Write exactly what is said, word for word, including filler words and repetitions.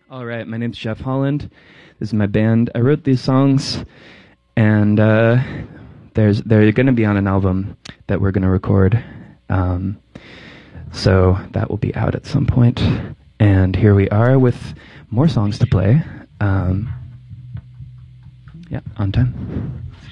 All right, my name's Jeff Holland. This is my band. I wrote these songs, and uh, there's they're going to be on an album that we're going to record. Um, so that will be out at some point. And here we are with more songs to play. Um, yeah, on time.